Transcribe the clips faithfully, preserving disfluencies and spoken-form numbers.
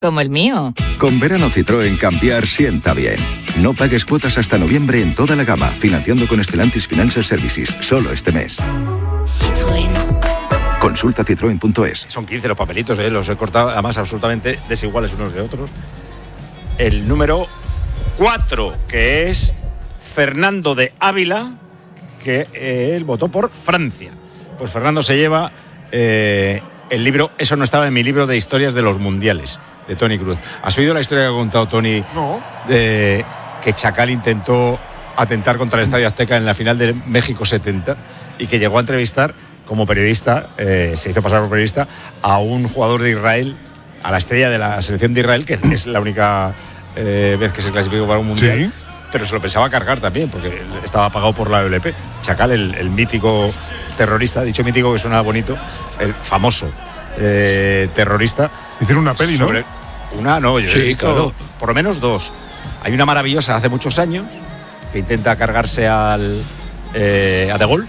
Como el mío. Con verano Citroën cambiar sienta bien. No pagues cuotas hasta noviembre en toda la gama, financiando con Stellantis Financial Services, solo este mes. Citroën. Consulta citroen punto es. Son quince los papelitos, ¿eh? Los he cortado, además absolutamente desiguales unos de otros. El número cuatro, que es Fernando de Ávila, que eh, él votó por Francia. Pues Fernando se lleva eh, el libro, eso no estaba en mi libro de historias de los mundiales, de Toni Cruz. ¿Has oído la historia que ha contado Toni? No. De que Chacal intentó atentar contra el Estadio Azteca en la final de México setenta y que llegó a entrevistar como periodista, eh, se hizo pasar por periodista, a un jugador de Israel, a la estrella de la selección de Israel, que es la única eh, vez que se clasificó para un mundial. ¿Sí? Pero se lo pensaba cargar también, porque estaba pagado por la O L P. Chacal, el, el mítico terrorista, dicho mítico que suena bonito, el famoso eh, terrorista. Hicieron una peli, sobre, ¿no? Una, no, yo sí, he visto claro. por lo menos dos. Hay una maravillosa hace muchos años, que intenta cargarse al eh, a De Gaulle.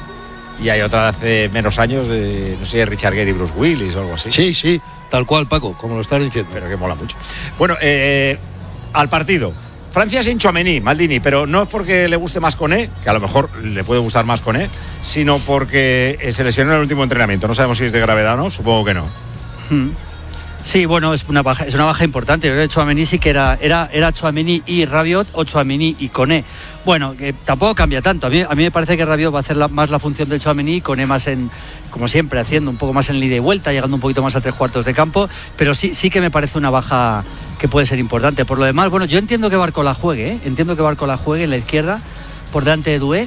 Y hay otra de hace menos años, de, no sé, Richard Gere y Bruce Willis o algo así. Sí, sí, tal cual, Paco, como lo estás diciendo. Pero que mola mucho. Bueno, eh, al partido. Francia sin Tchouaméni, Maldini, pero no es porque le guste más Koné, que a lo mejor le puede gustar más Koné, sino porque se lesionó en el último entrenamiento. No sabemos si es de gravedad o no, supongo que no. Hmm. Sí, bueno, es una baja, es una baja importante. Yo creo que Tchouaméni sí que era, era, era Tchouaméni y Rabiot o Tchouaméni y Koné. Bueno, que tampoco cambia tanto. A mí, a mí me parece que Rabiot va a hacer la, más la función del Tchouaméni y Koné más en, como siempre, haciendo un poco más en ida y vuelta, llegando un poquito más a tres cuartos de campo. Pero sí, sí que me parece una baja que puede ser importante. Por lo demás, bueno, yo entiendo que Barcola juegue, ¿eh? Entiendo que Barcola juegue en la izquierda por delante de Doué,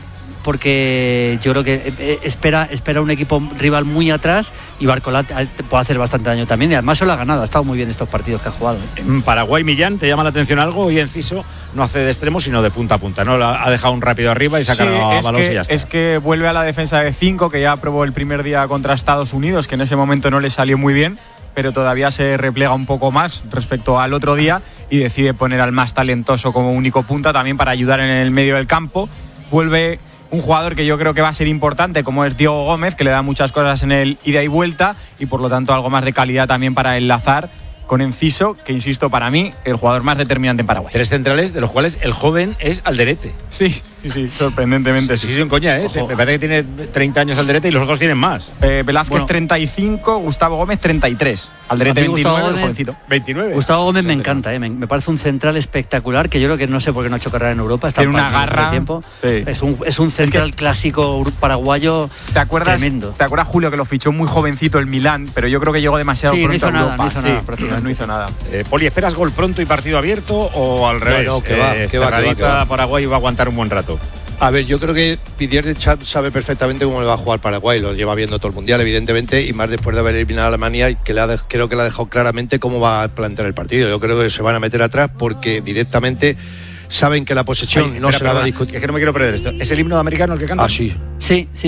porque yo creo que espera, espera un equipo rival muy atrás y Barcola puede hacer bastante daño también, y además se lo ha ganado, ha estado muy bien estos partidos que ha jugado, ¿eh? En Paraguay, Millán, ¿te llama la atención algo? Y Enciso no hace de extremo sino de punta a punta, ¿no? Ha dejado un rápido arriba y se ha cargado a balón y ya está. Es que vuelve a la defensa de cinco, que ya probó el primer día contra Estados Unidos, que en ese momento no le salió muy bien, pero todavía se replega un poco más respecto al otro día y decide poner al más talentoso como único punta también para ayudar en el medio del campo. Vuelve un jugador que yo creo que va a ser importante, como es Diego Gómez, que le da muchas cosas en el ida y vuelta y por lo tanto algo más de calidad también para enlazar con Enciso, que insisto, para mí, el jugador más determinante en Paraguay. Tres centrales, de los cuales el joven es Alderete. Sí, sí, sí, sorprendentemente sí. Sí, sí, sin coña, ¿eh? Ojo. Me parece que tiene treinta años Alderete y los otros tienen más. Eh, Velázquez bueno. treinta y cinco, Gustavo Gómez treinta y tres. Alderete veintinueve, Gómez, el jovencito. veintinueve. Gustavo Gómez me encanta, ¿eh? me, me parece un central espectacular, que yo creo que no sé por qué no ha hecho carrera en Europa. Está tiene una garra. Tiempo. Sí. Es, un, es un central es que, clásico paraguayo. ¿Te acuerdas, tremendo. ¿Te acuerdas, Julio, que lo fichó muy jovencito el Milán, pero yo creo que llegó demasiado sí, pronto no a Europa? Nada, no hizo nada, sí, prácticamente no hizo nada. Eh, Poli, ¿esperas gol pronto y partido abierto o al revés? No, no, que va, eh, que va, que va, que va. Paraguay va a aguantar un buen rato. A ver, yo creo que Didier Deschamps sabe perfectamente cómo le va a jugar Paraguay, lo lleva viendo todo el mundial, evidentemente, y más después de haber eliminado a Alemania, y que le ha de, creo que le ha dejado claramente cómo va a plantear el partido. Yo creo que se van a meter atrás porque directamente saben que la posesión Ay, no espera, se la va a discutir. Es que no me quiero perder esto. ¿Es el himno americano el que canta? Ah, sí. Sí, sí.